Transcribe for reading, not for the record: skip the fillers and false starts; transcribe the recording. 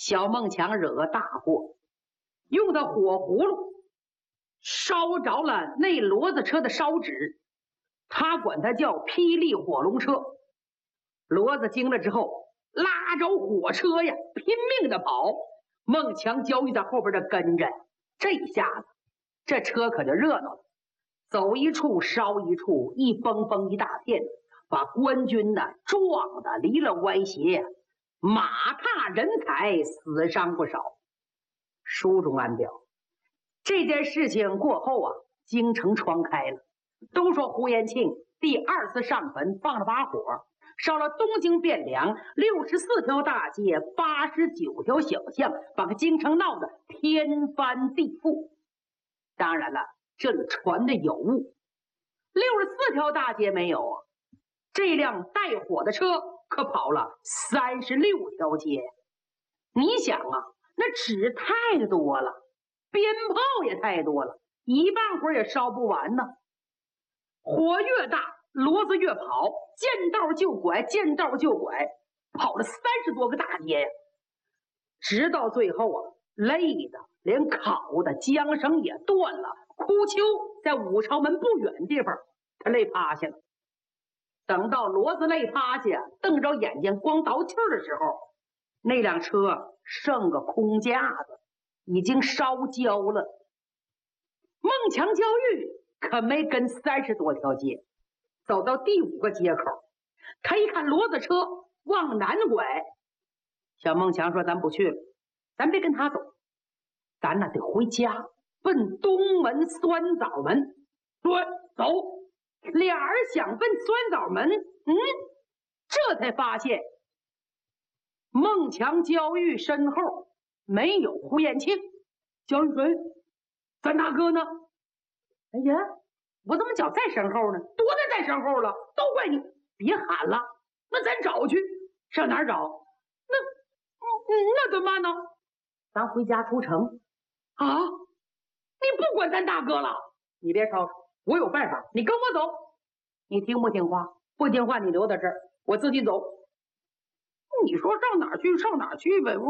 小孟强惹个大祸，用的火葫芦烧着了那骡子车的烧纸，他管它叫霹雳火龙车。骡子惊了之后，拉着火车呀，拼命的跑。孟强、焦裕在后边的跟着，这下子这车可就热闹了，走一处烧一处，一崩崩一大片，把官军呢撞得离了歪斜，马踏人踩，死伤不少。书中暗表，这件事情过后啊，京城传开了，都说胡延庆第二次上坟放了把火，烧了东京汴梁64条大街，89条小巷，把个京城闹得天翻地覆。当然了，这里传的有误，64条大街没有啊，这辆带火的车可跑了36条街。你想啊，那纸太多了，鞭炮也太多了，一半会儿也烧不完呢。火越大，骡子越跑，见道就拐，见道就拐，跑了30多个大街呀。直到最后啊，累的连烤的缰绳也断了。哭丘在武朝门不远地方，他累趴下了。等到骡子累趴下，瞪着眼睛光倒气的时候，那辆车剩个空架子，已经烧焦了。孟强、焦裕可没跟30多条街，走到第5个街口，他一看骡子车往南拐，小孟强说：“咱不去了，咱别跟他走，咱那得回家，奔东门酸枣门。”对，走。俩人想奔酸枣门，这才发现孟强、焦裕身后没有胡延庆。焦裕说：“咱大哥呢？”哎呀，我怎么脚在身后呢？多的在身后了，都怪你！别喊了，那咱找去。上哪儿找？那怎么办呢？咱回家出城啊！你不管咱大哥了？你别吵吵，我有办法。你跟我走，你听不听话？不听话你留在这儿，我自己走。你说上哪儿去？上哪儿去呗？